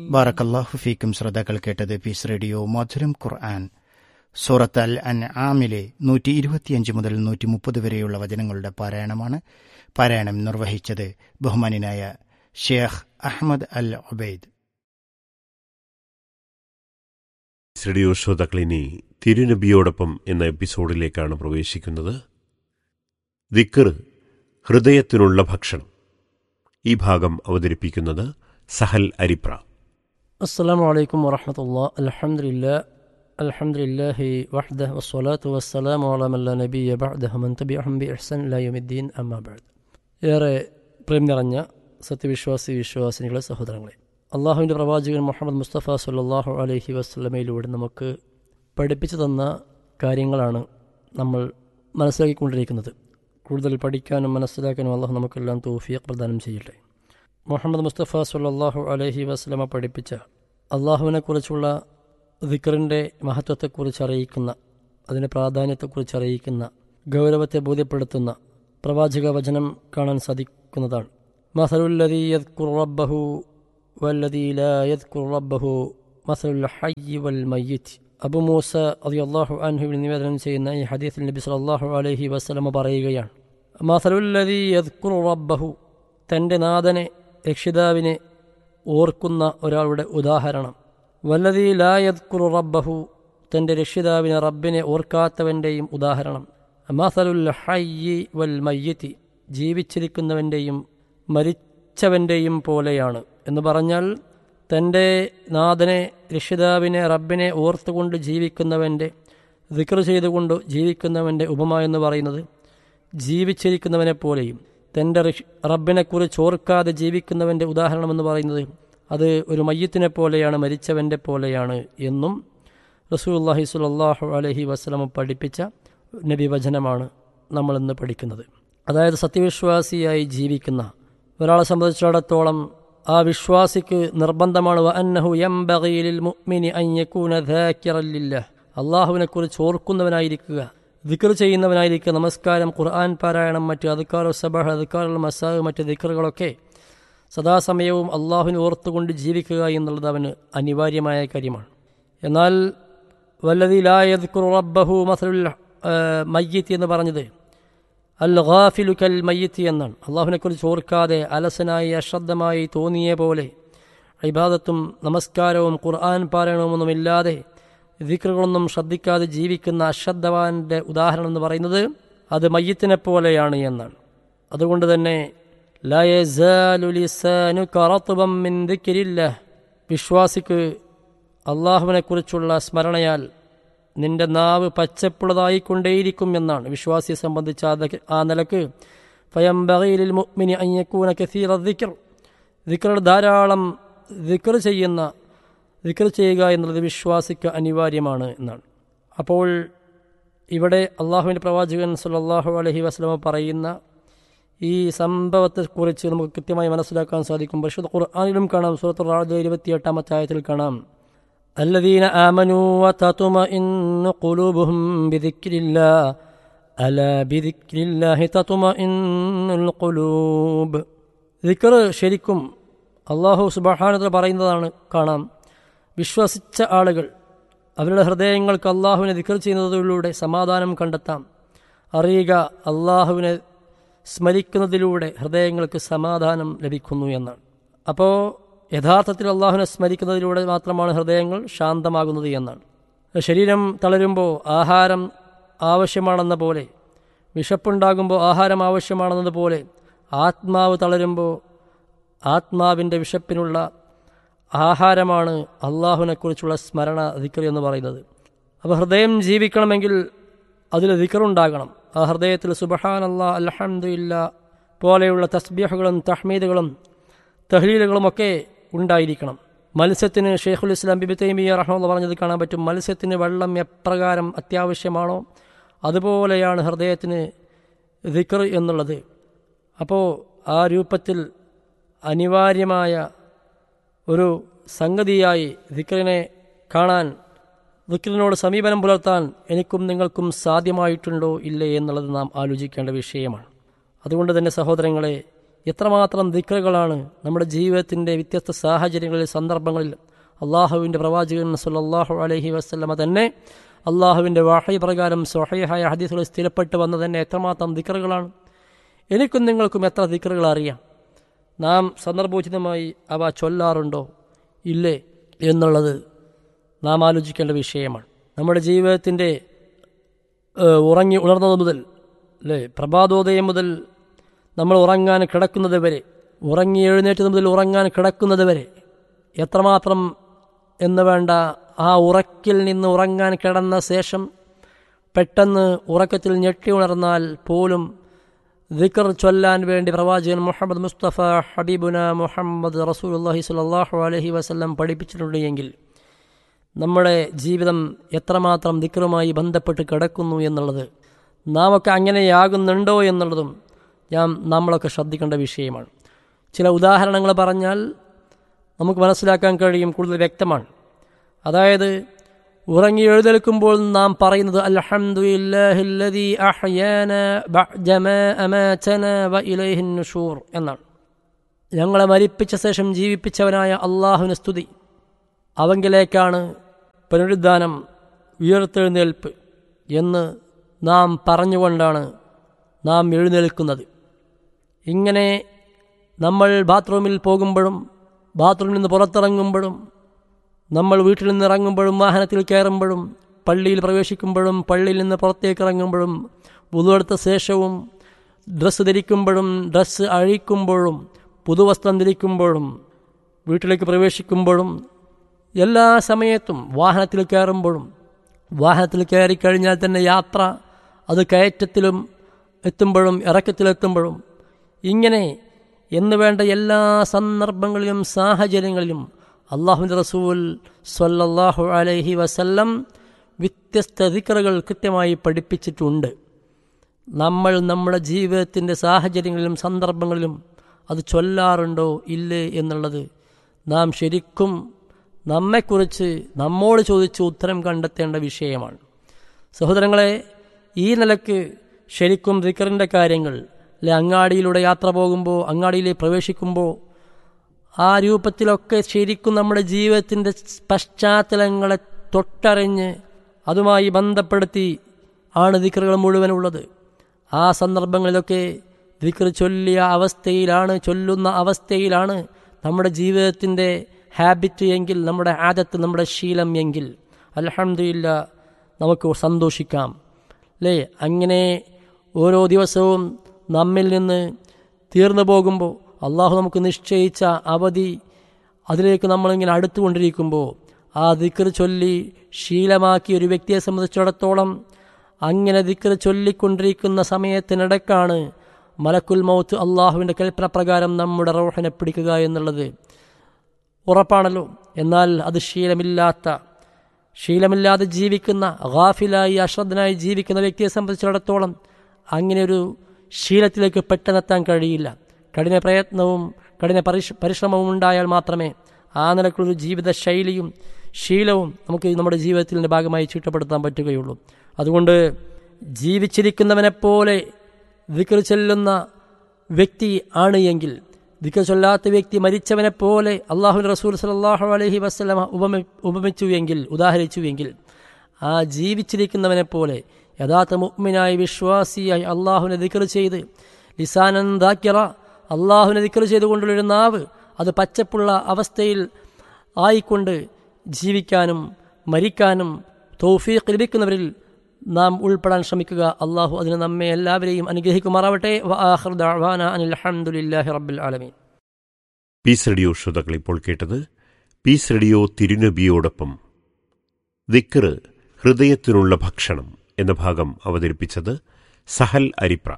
ബാറക്കല്ലാഹു ഫീക്കും. ശ്രോതാക്കൾ കേട്ടത് പീസ് റേഡിയോ മധുരം ഖുർആൻ സൂറത്ത് അൽ അൻആമിലെ 125 മുതൽ 130 വരെയുള്ള വചനങ്ങളുടെ പാരായണമാണ്. പാരായണം നിർവഹിച്ചത് ബഹുമാനായ ഷേഖ് അഹ്മദ് അൽ ഉബൈദ്. റേഡിയോ ശ്രോതാക്കളിനി തിരുനബിയോടൊപ്പം എന്ന എപ്പിസോഡിലേക്കാണ് പ്രവേശിക്കുന്നത്. ദിക്ർ, ഹൃദയത്തിനുള്ള ഭക്ഷണം. ഈ ഭാഗം അവതരിപ്പിക്കുന്നത് സഹൽ അരിപ്ര. അസ്സലാമു അലൈക്കും വറഹ്മത്തുള്ളാഹി. അൽഹംദുലില്ലാഹി വഹ്ദഹു വസ്സലാത്തു വസ്സലാമു അലാ മൻ ലാ നബിയ്യ ബഅദഹു മൻ തബിഅഹും ബിഇഹ്സാൻ ഇലാ യൗമിദ്ദീൻ, അമ്മാ ബഅദ്. ഏറെ പ്രേം നിറഞ്ഞ വിശ്വാസിനികളെ സഹോദരങ്ങളെ, അള്ളാഹുവിൻ്റെ പ്രവാചകൻ മുഹമ്മദ് മുസ്തഫ സല്ലല്ലാഹു അലൈഹി വസല്ലമയിലൂടെ നമുക്ക് പഠിപ്പിച്ചു തന്ന കാര്യങ്ങളാണ് നമ്മൾ മനസ്സിലാക്കിക്കൊണ്ടിരിക്കുന്നത്. കൂടുതൽ പഠിക്കാനും മനസ്സിലാക്കാനും അള്ളാഹു നമുക്കെല്ലാം തൗഫീഖ് പ്രദാനം ചെയ്യട്ടെ. മുഹമ്മദ് മുസ്തഫ സല്ലല്ലാഹു അലൈഹി വസല്ലമ പഠിപ്പിച്ച അള്ളാഹുവിനെക്കുറിച്ചുള്ള ദിക്റിൻ്റെ മഹത്വത്തെക്കുറിച്ച് അറിയിക്കുന്ന, അതിൻ്റെ പ്രാധാന്യത്തെക്കുറിച്ച് അറിയിക്കുന്ന, ഗൗരവത്തെ ബോധ്യപ്പെടുത്തുന്ന പ്രവാചക വചനം കാണാൻ സാധിക്കുന്നതാണ്. മസലുല്ലദീ യദ്കുറു റബ്ബഹു വല്ലദീ ലാ യദ്കുറു റബ്ബഹു മസലുൽ ഹയ്യി വൽ മയ്യിത്ത്. അബൂ മൂസ റളിയല്ലാഹു അൻഹു നിവേദനം ചെയ്യുന്ന ഈ ഹദീസിൽ നബി സല്ലല്ലാഹു അലൈഹി വസല്ലമ പറയുകയാണ്, മസലുല്ലദീ യദ്കുറു റബ്ബഹു, തൻ്റെ നാഥനെ, രക്ഷിതാവിനെ ഓർക്കുന്ന ഒരാളുടെ ഉദാഹരണം. വല്ലദീ ലാ യദ്കുറു റബ്ബഹു, തൻ്റെ രക്ഷിതാവിനെ, റബ്ബിനെ ഓർക്കാത്തവൻ്റെയും ഉദാഹരണം. മസലുൽ ഹയ്യി വൽ മയ്യിത്ത്, ജീവിച്ചിരിക്കുന്നവൻ്റെയും മരിച്ചവൻ്റെയും പോലെയാണ് എന്ന് പറഞ്ഞാൽ, തൻ്റെ നാഥനെ, രക്ഷിതാവിനെ, റബ്ബിനെ ഓർത്തുകൊണ്ട് ജീവിക്കുന്നവൻ്റെ, ദിക്ർ ചെയ്തുകൊണ്ട് ജീവിക്കുന്നവൻ്റെ ഉപമ എന്ന് പറയുന്നത് ജീവിച്ചിരിക്കുന്നവനെ പോലെയും, തൻ്റെ റബ്ബിനെക്കുറിച്ച് ഓർക്കാതെ ജീവിക്കുന്നവൻ്റെ ഉദാഹരണമെന്ന് പറയുന്നത് അത് ഒരു മയ്യത്തിനെ പോലെയാണ്, മരിച്ചവൻ്റെ പോലെയാണ് എന്നും റസൂലുള്ളാഹി സ്വല്ലല്ലാഹു അലൈഹി വസല്ലം പഠിപ്പിച്ച നബി വചനമാണ് നമ്മളിന്ന് പഠിക്കുന്നത്. അതായത് സത്യവിശ്വാസിയായി ജീവിക്കുന്ന ഒരാളെ സംബന്ധിച്ചിടത്തോളം ആ വിശ്വാസിക്ക് നിർബന്ധമാണ് വഅന്നഹു യംബഗി ലിൽ മുഅ്മിനി അൻ യകൂന ദാകിറൻ ലില്ലാഹ്, അല്ലാഹുവിനെക്കുറിച്ച് ഓർക്കുന്നവനായിരിക്കുക, ദിക്ർ ചെയ്യുന്നവനായിരിക്കുക. നമസ്കാരം, ഖുർആൻ പാരായണം, മറ്റ് അദ്കാറു സബഹ്, അദ്കാറുൽ മസാ, മറ്റ് ദിക്റുകളൊക്കെ സദാസമയവും അള്ളാഹുവിനെ ഓർത്തുകൊണ്ട് ജീവിക്കുക എന്നുള്ളത് അവന് അനിവാര്യമായ കാര്യമാണ്. എന്നാൽ വല്ലദീ ലാ യദ്കുറു റബ്ബഹു മസലുൽ മയ്യിത്ത് എന്ന് പറഞ്ഞത് അൽ ഗാഫിലു കൽ മയ്യിത്ത് എന്നാണ്. അള്ളാഹുവിനെക്കുറിച്ച് ഓർക്കാതെ അലസനായി അശ്രദ്ധമായി തോന്നിയ പോലെ ഇബാദത്തും നമസ്കാരവും ഖുർആൻ പാരായണമൊന്നുമില്ലാതെ ദിക്റുകളൊന്നും ശ്രദ്ധിക്കാതെ ജീവിക്കുന്ന അശ്രദ്ധവാൻ്റെ ഉദാഹരണം എന്ന് പറയുന്നത് അത് മയ്യിത്തിനെ പോലെയാണ് എന്നാണ്. അതുകൊണ്ട് തന്നെ ലാ യസാലു ലിസാനുക റത്ബൻ മിൻ ദിക്രില്ലാഹ്, വിശ്വാസിക്ക് അള്ളാഹുവിനെക്കുറിച്ചുള്ള സ്മരണയാൽ നിന്റെ നാവ് പച്ചപ്പുള്ളതായിക്കൊണ്ടേയിരിക്കും എന്നാണ് വിശ്വാസിയെ സംബന്ധിച്ച ആ നിലക്ക്. ഫയംബഗി ലിൽ മുഅ്മിനി അൻ യകൂന കസീറ ദിക്ർ, ദിക്ർ ധാരാളം ദിക്ർ ചെയ്യുക എന്നുള്ളത് വിശ്വാസിക്ക് അനിവാര്യമാണ് എന്നാണ്. അപ്പോൾ ഇവിടെ അള്ളാഹുവിൻ്റെ പ്രവാചകൻ സല്ലല്ലാഹു അലൈഹി വസല്ലം പറയുന്ന ഈ സംഭവത്തെക്കുറിച്ച് നമുക്ക് കൃത്യമായി മനസ്സിലാക്കാൻ സാധിക്കും. പരിശുദ്ധ ഖുർആനിലും കാണാം, സൂറത്തുൽ റഅദ് 28-ാമത്തെ ആയത്തിൽ കാണാം, അല്ലദീന ആമനൂ വതത്മഇന്നു ഖുലൂബുഹും ബിദിക്രില്ലാഹ് അലാ ബിദിക്രില്ലാഹി തത്മഇന്നുൽ ഖുലൂബ്. ദിക്ർ ശരിക്കും അല്ലാഹു സുബ്ഹാനഹു വ തആല പറയുന്നതാണ് കാണാം. വിശ്വസിച്ച ആളുകൾ അവരുടെ ഹൃദയങ്ങൾക്ക് അള്ളാഹുവിനെ ദിക്ർ ചെയ്യുന്നതിലൂടെ സമാധാനം കണ്ടെത്താം. അറിയുക, അള്ളാഹുവിനെ സ്മരിക്കുന്നതിലൂടെ ഹൃദയങ്ങൾക്ക് സമാധാനം ലഭിക്കുന്നു എന്നാണ്. അപ്പോൾ യഥാർത്ഥത്തിൽ അള്ളാഹുവിനെ സ്മരിക്കുന്നതിലൂടെ മാത്രമാണ് ഹൃദയങ്ങൾ ശാന്തമാകുന്നത് എന്നാണ്. ശരീരം തളരുമ്പോൾ ആഹാരം ആവശ്യമാണെന്ന പോലെ, വിശപ്പുണ്ടാകുമ്പോൾ ആഹാരം ആവശ്യമാണെന്നതുപോലെ, ആത്മാവ് തളരുമ്പോൾ ആത്മാവിൻ്റെ വിശപ്പിനുള്ള ആഹാരമാണ് അള്ളാഹുവിനെക്കുറിച്ചുള്ള സ്മരണ, ദിക്ർ എന്ന് പറയുന്നത്. അപ്പോൾ ഹൃദയം ജീവിക്കണമെങ്കിൽ അതിൽ ദിക്റുണ്ടാകണം. ആ ഹൃദയത്തിൽ സുബ്ഹാനല്ലാഹ്, അൽഹംദുലില്ലാഹ് പോലെയുള്ള തസ്ബീഹുകളും തഹ്മീദുകളും തഹ്ലീലുകളുമൊക്കെ ഉണ്ടായിരിക്കണം. മത്സ്യത്തിന് ഷെയ്ഖുൽ ഇസ്ലാം ഇബ്നു തൈമിയ്യ റഹിമഹുല്ലാഹ് പറഞ്ഞത് കാണാൻ പറ്റും, മത്സ്യത്തിന് വെള്ളം എപ്രകാരം അത്യാവശ്യമാണോ അതുപോലെയാണ് ഹൃദയത്തിന് ദിക്ർ എന്നുള്ളത്. അപ്പോൾ ആ രൂപത്തിൽ അനിവാര്യമായ ഒരു സംഗതിയായി ദിക്റിനെ കാണാൻ, ദിക്റിനോട് സമീപനം പുലർത്താൻ എനിക്കും നിങ്ങൾക്കും സാധ്യമായിട്ടുണ്ടോ ഇല്ലേ എന്നുള്ളത് നാം ആലോചിക്കേണ്ട വിഷയമാണ്. അതുകൊണ്ട് തന്നെ സഹോദരങ്ങളെ, എത്രമാത്രം ദിക്റുകളാണ് നമ്മുടെ ജീവിതത്തിൻ്റെ വ്യത്യസ്ത സാഹചര്യങ്ങളിൽ, സന്ദർഭങ്ങളിൽ അള്ളാഹുവിൻ്റെ പ്രവാചകൻ സല്ലല്ലാഹു അലൈഹി വസല്ലമ തന്നെ അള്ളാഹുവിൻ്റെ വഹി പ്രകാരം സ്വഹീഹായ ഹദീസുകൾ സ്ഥിരപ്പെട്ട് വന്ന തന്നെ എത്രമാത്രം ദിക്റുകളാണ്. എനിക്കും നിങ്ങൾക്കും എത്ര ദിക്റുകൾ അറിയാം? നാം സന്ദർഭോചിതമായി അവ ചൊല്ലാറുണ്ടോ ഇല്ലേ എന്നുള്ളത് നാം ആലോചിക്കേണ്ട വിഷയമാണ്. നമ്മുടെ ജീവിതത്തിൻ്റെ ഉറങ്ങി ഉണർന്നത് മുതൽ അല്ലേ, പ്രഭാതോദയം മുതൽ നമ്മൾ ഉറങ്ങാൻ കിടക്കുന്നത് വരെ, ഉറങ്ങി എഴുന്നേറ്റത് മുതൽ ഉറങ്ങാൻ കിടക്കുന്നത് വരെ എത്രമാത്രം എന്ന് വേണ്ട, ആ ഉറക്കിൽ നിന്ന് ഉറങ്ങാൻ കിടന്ന ശേഷം പെട്ടെന്ന് ഉറക്കത്തിൽ ഞെട്ടി ഉണർന്നാൽ പോലും ദിക്ർ ചൊല്ലാൻ വേണ്ടി പ്രവാചകൻ മുഹമ്മദ് മുസ്തഫ ഹബീബുന മുഹമ്മദ് റസൂലുള്ളാഹി സ്വല്ലല്ലാഹു അലൈഹി വസല്ലം പഠിപ്പിച്ചിട്ടുണ്ട് എങ്കിൽ നമ്മുടെ ജീവിതം എത്രമാത്രം ദിക്റുമായി ബന്ധപ്പെട്ട് കിടക്കുന്നു എന്നുള്ളത്, നാം ഒക്കെ അങ്ങനെയാകുന്നുണ്ടോ എന്നുള്ളതും നമ്മളൊക്കെ ശ്രദ്ധിക്കേണ്ട വിഷയമാണ്. ചില ഉദാഹരണങ്ങൾ പറഞ്ഞാൽ നമുക്ക് മനസ്സിലാക്കാൻ കഴിയും, കൂടുതൽ വ്യക്തമാണ്. അതായത് ഉറങ്ങി എഴുന്നേൽക്കുമ്പോൾ നാം പറയുന്നത് അൽഹംദുലില്ലാഹില്ലദീ അഹ്യാനാ ബഅദമാ അമാതനാ വഇലൈഹിൻ നുശൂർ എന്നാണ്. ഞങ്ങളെ മരിപ്പിച്ച ശേഷം ജീവിപ്പിച്ചവനായ അള്ളാഹുവിന് സ്തുതി, അവങ്കിലേക്കാണ് പുനരുദ്ധാനം, ഉയർത്തെഴുന്നേൽപ്പ് എന്ന് നാം പറഞ്ഞുകൊണ്ടാണ് നാം എഴുന്നേൽക്കുന്നത്. ഇങ്ങനെ നമ്മൾ ബാത്റൂമിൽ പോകുമ്പോഴും ബാത്റൂമിൽ നിന്ന് പുറത്തിറങ്ങുമ്പോഴും നമ്മൾ വീട്ടിൽ നിന്ന് ഇറങ്ങുമ്പോഴും വാഹനത്തിൽ കയറുമ്പോഴും പള്ളിയിൽ പ്രവേശിക്കുമ്പോഴും പള്ളിയിൽ നിന്ന് പുറത്തേക്ക് ഇറങ്ങുമ്പോഴും വുളൂഎടുത്ത ശേഷവും ഡ്രസ്സ് ധരിക്കുമ്പോഴും ഡ്രസ്സ് അഴിക്കുമ്പോഴും പുതുവസ്ത്രം ധരിക്കുമ്പോഴും വീട്ടിലേക്ക് പ്രവേശിക്കുമ്പോഴും എല്ലാ സമയത്തും വാഹനത്തിൽ കയറുമ്പോഴും, വാഹനത്തിൽ കയറിക്കഴിഞ്ഞാൽ തന്നെ യാത്ര അത് കയറ്റത്തിലും എത്തുമ്പോഴും ഇറക്കത്തിലെത്തുമ്പോഴും ഇങ്ങനെ എന്ന് വേണ്ട എല്ലാ സന്ദർഭങ്ങളിലും സാഹചര്യങ്ങളിലും അള്ളാഹുവിൻ്റെ റസൂൽ സ്വല്ലല്ലാഹു അലൈഹി വസല്ലം വ്യത്യസ്ത ദിക്റുകൾ കൃത്യമായി പഠിപ്പിച്ചിട്ടുണ്ട്. നമ്മൾ നമ്മുടെ ജീവിതത്തിൻ്റെ സാഹചര്യങ്ങളിലും സന്ദർഭങ്ങളിലും അത് ചൊല്ലാറുണ്ടോ ഇല്ലേ എന്നുള്ളത് നാം ശരിക്കും നമ്മെക്കുറിച്ച് നമ്മോട് ചോദിച്ച് ഉത്തരം കണ്ടെത്തേണ്ട വിഷയമാണ്. സഹോദരങ്ങളെ, ഈ നിലക്ക് ശരിക്കും ദിക്റിൻ്റെ കാര്യങ്ങൾ അങ്ങാടിയിലൂടെ യാത്ര പോകുമ്പോൾ, അങ്ങാടിയിലേക്ക് പ്രവേശിക്കുമ്പോൾ ആ രൂപത്തിലൊക്കെ ശരിക്കും നമ്മുടെ ജീവിതത്തിൻ്റെ പശ്ചാത്തലങ്ങളെ തൊട്ടറിഞ്ഞ് അതുമായി ബന്ധപ്പെടുത്തി ആണ് ദിക്റുകൾ മുഴുവനുള്ളത്. ആ സന്ദർഭങ്ങളിലൊക്കെ ദിക്ർ ചൊല്ലുന്ന അവസ്ഥയിലാണ് നമ്മുടെ ജീവിതത്തിൻ്റെ ഹാബിറ്റ് എങ്കിൽ, നമ്മുടെ ആദത്ത്, നമ്മുടെ ശീലം എങ്കിൽ അൽഹംദുലില്ലാ നമുക്ക് സന്തോഷിക്കാം അല്ലേ. അങ്ങനെ ഓരോ ദിവസവും നമ്മിൽ നിന്ന് തീർന്നു പോകുമ്പോൾ അള്ളാഹു നമുക്ക് നിശ്ചയിച്ച അവധി അതിലേക്ക് നമ്മളിങ്ങനെ അടുത്തുകൊണ്ടിരിക്കുമ്പോൾ ആ ദിക്ർ ചൊല്ലി ശീലമാക്കിയ ഒരു വ്യക്തിയെ സംബന്ധിച്ചിടത്തോളം അങ്ങനെ ദിക്ർ ചൊല്ലിക്കൊണ്ടിരിക്കുന്ന സമയത്തിനിടയ്ക്കാണ് മലക്കുൽ മൗത്ത് അള്ളാഹുവിൻ്റെ കൽപ്പന പ്രകാരം നമ്മുടെ റൂഹിനെ പിടിക്കുക എന്നുള്ളത് ഉറപ്പാണല്ലോ. എന്നാൽ അത് ശീലമില്ലാതെ ജീവിക്കുന്ന, ഗാഫിലായി അശ്രദ്ധനായി ജീവിക്കുന്ന വ്യക്തിയെ സംബന്ധിച്ചിടത്തോളം അങ്ങനെ ഒരു ശീലത്തിലേക്ക് പെട്ടെന്നെത്താൻ കഴിയില്ല. കഠിന പ്രയത്നവും കഠിന പരിശ്രമവും ഉണ്ടായാൽ മാത്രമേ ആ നിലക്കുള്ളൊരു ജീവിത ശൈലിയും ശീലവും നമുക്ക് നമ്മുടെ ജീവിതത്തിൻ്റെ ഭാഗമായി ചിട്ടപ്പെടുത്താൻ പറ്റുകയുള്ളൂ. അതുകൊണ്ട് ജീവിച്ചിരിക്കുന്നവനെപ്പോലെ ദിക്ർ ചൊല്ലുന്ന വ്യക്തി ആണ് എങ്കിൽ, ദിക്ർ ചൊല്ലാത്ത വ്യക്തി മരിച്ചവനെപ്പോലെ അള്ളാഹുവിൻ്റെ റസൂൽ സല്ലല്ലാഹു അലൈഹി വസല്ലമ ഉദാഹരിച്ചുവെങ്കിൽ ആ ജീവിച്ചിരിക്കുന്നവനെപ്പോലെ യഥാർത്ഥ മുഅ്മിനായി വിശ്വാസിയായി അള്ളാഹുവിനെ ദിക്ർ ചെയ്ത് ലിസാനൻ ദാക്കിറ, അള്ളാഹുവിനെ ദിക്ർ ചെയ്തുകൊണ്ടുള്ളൊരു നാവ് അത് പച്ചപ്പുള്ള അവസ്ഥയിൽ ആയിക്കൊണ്ട് ജീവിക്കാനും മരിക്കാനും തൗഫീഖ് ലഭിക്കുന്നവരിൽ നാം ഉൾപ്പെടാൻ ശ്രമിക്കുക. അള്ളാഹു അതിന് നമ്മെ എല്ലാവരെയും അനുഗ്രഹിക്കുമാറാവട്ടെ. വആഖിറു ദഅ്വാനാ അനിൽ ഹംദുലില്ലാഹി റബ്ബിൽ ആലമീൻ. പീസ് റേഡിയോ ശ്രോതാക്കൾ ഇപ്പോൾ കേട്ടത് പീസ് റേഡിയോ തിരുനബിയോടൊപ്പം ദിക്ർ ഹൃദയത്തിനുള്ള ഭക്ഷണം എന്ന ഭാഗം അവതരിപ്പിച്ചത് സഹൽ അരിപ്ര.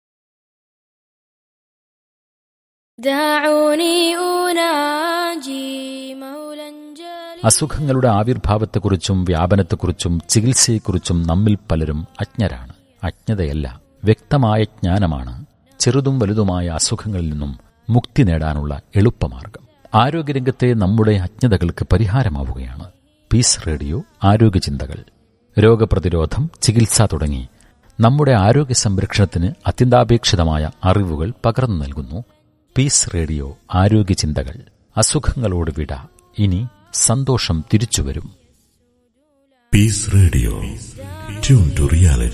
അസുഖങ്ങളുടെ ആവിർഭാവത്തെക്കുറിച്ചും വ്യാപനത്തെക്കുറിച്ചും ചികിത്സയെക്കുറിച്ചും നമ്മിൽ പലരും അജ്ഞരാണ്. അജ്ഞതയല്ല, വ്യക്തമായ ജ്ഞാനമാണ് ചെറുതും വലുതുമായ അസുഖങ്ങളിൽ നിന്നും മുക്തി നേടാനുള്ള എളുപ്പമാർഗം. ആരോഗ്യരംഗത്തെ നമ്മുടെ അജ്ഞതകൾക്ക് പരിഹാരമാവുകയാണ് പീസ് റേഡിയോ ആരോഗ്യചിന്തകൾ. രോഗപ്രതിരോധം, ചികിത്സ തുടങ്ങി നമ്മുടെ ആരോഗ്യ സംരക്ഷണത്തിന് അത്യന്താപേക്ഷിതമായ അറിവുകൾ പകർന്നു നൽകുന്നു പീസ് റേഡിയോ ആരോഗ്യ ചിന്തകൾ. അസുഖങ്ങളോട് വിട. ഇനി സന്തോഷം തിരിച്ചുവരും. Piece radio, tune to reality.